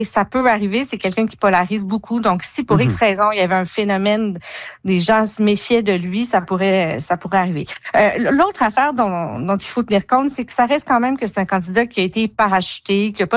ça peut arriver, c'est quelqu'un qui polarise beaucoup. Donc, si pour X raison, il y avait un phénomène, des gens se méfiaient de lui, ça pourrait arriver. L'autre affaire dont il faut tenir compte, c'est que ça reste quand même que c'est un candidat qui a été parachuté, qui n'a pas